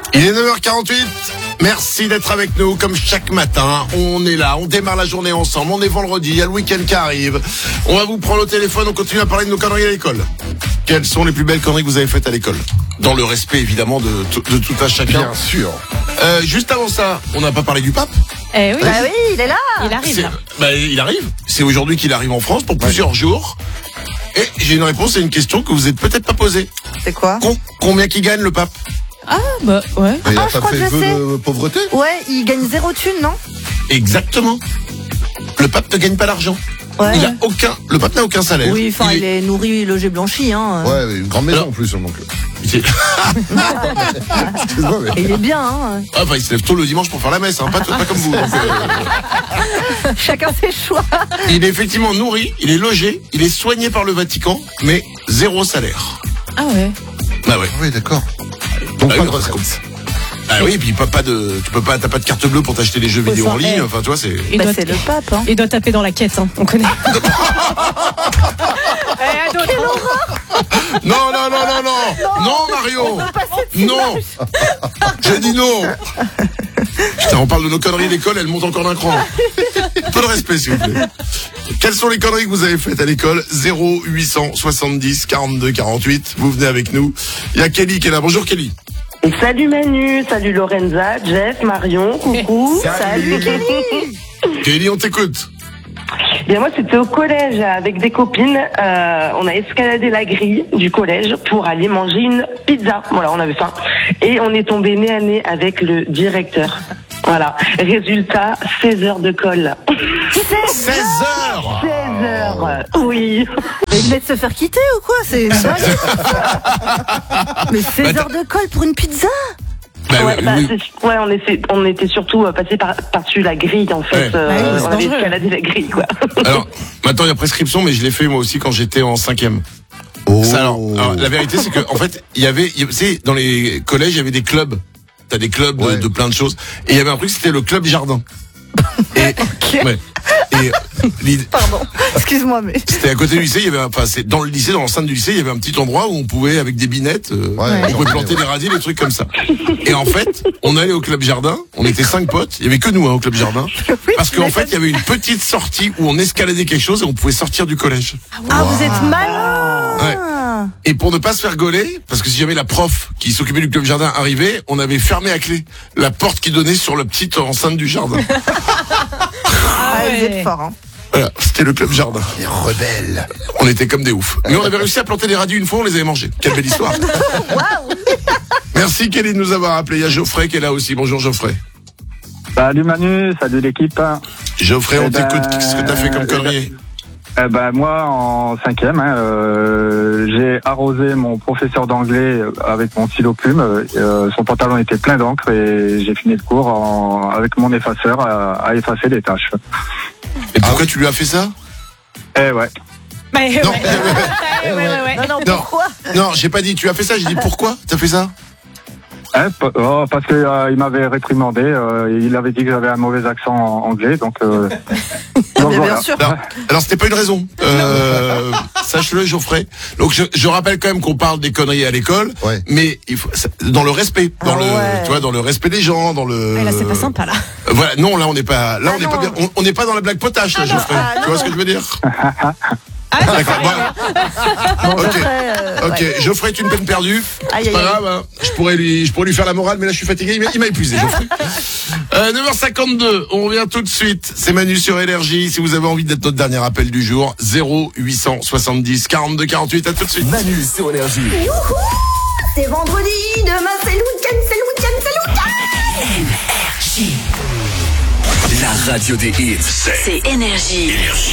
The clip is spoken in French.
Il est 9h48. Merci d'être avec nous comme chaque matin. On est là, on démarre la journée ensemble. On est vendredi, il y a le week-end qui arrive. On va vous prendre au téléphone, on continue à parler de nos conneries à l'école. Quelles sont les plus belles conneries que vous avez faites à l'école? Dans le respect évidemment de tout un chacun. Bien sûr. Juste avant ça, on n'a pas parlé du pape. Eh oui. Bah oui, il est là. Il arrive là. Il arrive. C'est aujourd'hui qu'il arrive en France pour plusieurs jours. Et j'ai une réponse à une question que vous n'êtes peut-être pas posée. C'est quoi? Combien qui gagne le pape? Ah bah ouais. Il a je pas crois fait que je vœu sais. de pauvreté? Ouais, il gagne 0 thune, non? Exactement. Le pape ne gagne pas d'argent. Ouais. Le pape n'a aucun salaire. Oui, enfin, il est nourri, logé, blanchi, hein. Ouais, une grande maison Alors- en plus, donc. C'est- Excuse-moi, mais. Et il est bien, hein. Ah bah il se lève tôt le dimanche pour faire la messe, hein. pas comme vous. Donc, Chacun ses choix. il est effectivement nourri, il est logé, il est soigné par le Vatican, mais 0 salaire. Ah ouais. Bah ouais. Ah oui, d'accord. Donc Ah pas oui, de retraite. Ah oui, et puis t'as pas de carte bleue pour t'acheter des jeux vidéo en ligne. Enfin, tu vois, c'est. Il Bah, doit c'est le pape, hein. Il doit taper dans la caisse, hein. On connaît. Non, Mario. Non. J'ai dit non. Putain, on parle de nos conneries d'école, elles montent encore d'un cran. Un peu de respect, s'il vous plaît. Quelles sont les conneries que vous avez faites à l'école? 0870 42 48. Vous venez avec nous. Il y a Kelly qui est là. Bonjour Kelly. Salut Manu, salut Lorenza, Jeff, Marion, coucou. Salut, Kelly. Kelly, on t'écoute. Bien moi c'était au collège avec des copines. On a escaladé la grille du collège pour aller manger une pizza. Voilà, on avait faim et on est tombé nez à nez avec le directeur. Voilà. Résultat, 16 heures de colle. 16 heures. 16 heures. Oui. Mais il venait de se faire quitter ou quoi? C'est dingue. Mais 16 heures de colle pour une pizza? Bah, Ouais, oui. on était surtout passé par-dessus la grille en fait. Ouais. Ouais, c'est on avait dangereux. escaladé la grille quoi. Alors, maintenant il y a prescription, mais je l'ai fait moi aussi quand j'étais en 5e. Oh. Ça, alors, la vérité c'est que en fait, tu sais, dans les collèges, il y avait des clubs. T'as des clubs de plein de choses. Et il y avait un truc, c'était le club jardin. Et, ouais. Et Pardon. Excuse-moi, mais. c'était à côté du lycée. Il y avait, c'est dans le lycée, dans l'enceinte du lycée, il y avait un petit endroit où on pouvait, avec des binettes, on pouvait planter des radis, des trucs comme ça. Et en fait, on allait au club jardin. On était 5 potes. Il y avait que nous au club jardin. Parce qu'en fait, il y avait une petite sortie où on escaladait quelque chose et on pouvait sortir du collège. Ah, vous êtes malin. Ouais. Et pour ne pas se faire gauler, parce que si jamais la prof qui s'occupait du club jardin arrivait, on avait fermé à clé la porte qui donnait sur la petite enceinte du jardin. Ah, vous êtes fort, hein. Voilà, c'était le club jardin. Les rebelles. On était comme des oufs. Mais on avait réussi à planter des radis une fois, on les avait mangés. Quelle belle histoire. Merci Kelly de nous avoir appelé. Il y a Geoffrey qui est là aussi. Bonjour Geoffrey. Salut Manu, salut l'équipe. Geoffrey, on Eh ben, t'écoute. Qu'est-ce que t'as fait comme connerie? Moi en 5e, j'ai arrosé mon professeur d'anglais avec mon stylo plume. Son pantalon était plein d'encre et j'ai fini le cours avec mon effaceur à effacer les taches. Et pourquoi tu lui as fait ça? Eh ouais. Bah, ouais. Non. Ouais. Non, Non. pourquoi? Non, j'ai pas dit tu as fait ça, j'ai dit pourquoi t'as fait ça? Parce que il m'avait réprimandé. Il avait dit que j'avais un mauvais accent anglais, donc. Donc Mais voilà. bien sûr. Alors c'était pas une raison. Sache-le Geoffrey. Donc je rappelle quand même qu'on parle des conneries à l'école, Ouais. mais il faut dans le respect, dans Ah ouais. tu vois, dans le respect des gens, dans le. Ouais, là, c'est pas sympa, là. Voilà, non, là on n'est pas, Ah on n'est pas non. bien, on n'est pas dans la blague potache, là, Geoffrey. ah Tu vois ce que je veux dire? Ah, D'accord. Bon, Ok. Geoffrey, Ok, ouais. Geoffrey est une peine perdue. Aïe, C'est pas aïe, aïe. grave, hein. Je pourrais lui faire la morale, mais là je suis fatigué. Il m'a épuisé, Geoffrey. 9h52, on revient tout de suite. C'est Manu sur Énergie. Si vous avez envie d'être notre dernier appel du jour, 0870 42 48. À tout de suite. Manu sur Énergie. C'est vendredi, demain c'est le week-end, La radio des hits, c'est Énergie.